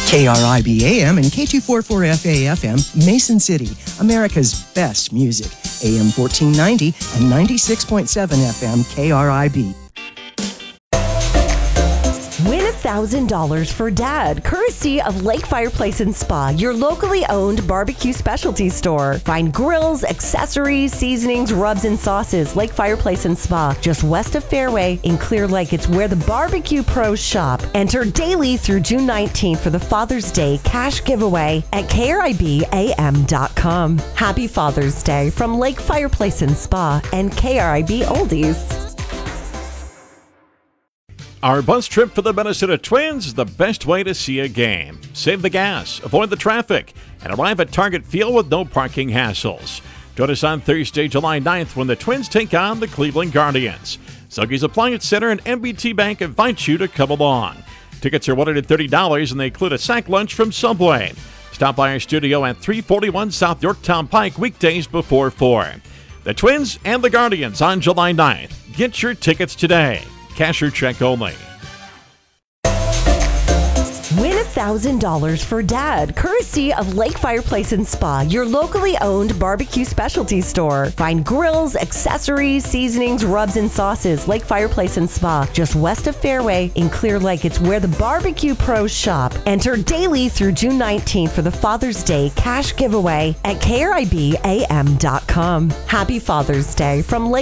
KRIB AM and K244FA FM, Mason City, America's best music. AM 1490 and 96.7 FM KRIB. Win $1,000 for Dad, courtesy of Lake Fireplace and Spa, your locally owned barbecue specialty store. Find grills, accessories, seasonings, rubs, and sauces. Lake Fireplace and Spa, just west of Fairway in Clear Lake. It's where the barbecue pros shop. Enter daily through June 19th for the Father's Day cash giveaway at KRIBAM.com. Happy Father's Day from Lake Fireplace and Spa and KRIB Oldies. Our bus trip for the Minnesota Twins is the best way to see a game. Save the gas, avoid the traffic, and arrive at Target Field with no parking hassles. Join us on Thursday, July 9th when the Twins take on the Cleveland Guardians. Zuggy's Appliance Center and MBT Bank invite you to come along. Tickets are $130 and they include a sack lunch from Subway. Stop by our studio at 341 South Yorktown Pike weekdays before 4. The Twins and the Guardians on July 9th. Get your tickets today. Cash or check only. Win $1,000 for Dad, courtesy of Lake Fireplace and Spa, your locally owned barbecue specialty store. Find grills, accessories, seasonings, rubs, and sauces. Lake Fireplace and Spa, just west of Fairway in Clear Lake. It's where the barbecue pros shop. Enter daily through June 19th for the Father's Day cash giveaway at KRIBAM.com. Happy Father's Day from Lake